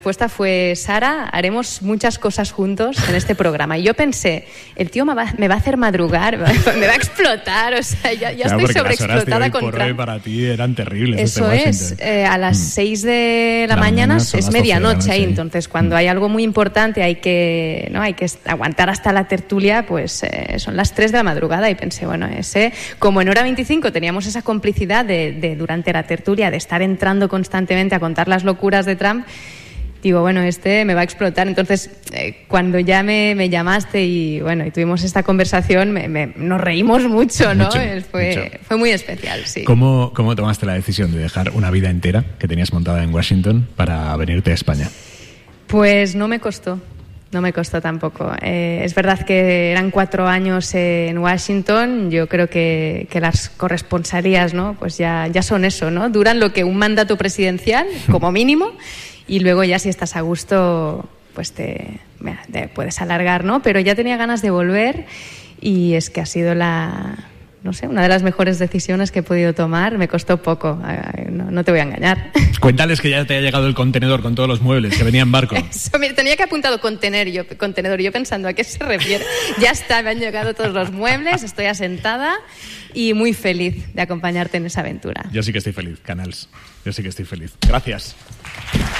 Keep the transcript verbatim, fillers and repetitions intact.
La respuesta fue: Sara, haremos muchas cosas juntos en este programa. Y yo pensé, el tío me va, me va a hacer madrugar, me va, me va a explotar, o sea, ya, ya claro, estoy sobreexplotada con Trump. Las horas de hoy por hoy para ti eran terribles. Eso es, eh, a las seis de la, la mañana, mañana es medianoche ahí, entonces cuando mm. hay algo muy importante hay que, ¿no? hay que aguantar hasta la tertulia, pues eh, son las tres de la madrugada y pensé, bueno, ese, como en Hora veinticinco teníamos esa complicidad de, de durante la tertulia, de estar entrando constantemente a contar las locuras de Trump, digo, bueno, este me va a explotar. Entonces, eh, cuando ya me, me llamaste y bueno, y tuvimos esta conversación, me, me, nos reímos mucho, ¿no? Mucho, fue, mucho. fue muy especial, sí. ¿Cómo, ¿Cómo tomaste la decisión de dejar una vida entera que tenías montada en Washington para venirte a España? Pues no me costó. No me costó tampoco. Eh, es verdad que eran cuatro años en Washington. Yo creo que, que las corresponsalías, ¿no? Pues ya, ya son eso, ¿no? Duran lo que un mandato presidencial, como mínimo. Y luego ya si estás a gusto, pues te, te puedes alargar, ¿no? Pero ya tenía ganas de volver y es que ha sido la, no sé, una de las mejores decisiones que he podido tomar. Me costó poco, no, no te voy a engañar. Cuéntales que ya te ha llegado el contenedor con todos los muebles, que venía en barco. Eso, mira, tenía que apuntado contener yo, contenedor, yo pensando a qué se refiere. Ya está, me han llegado todos los muebles, estoy asentada y muy feliz de acompañarte en esa aventura. Yo sí que estoy feliz, Canals. Yo sí que estoy feliz. Gracias.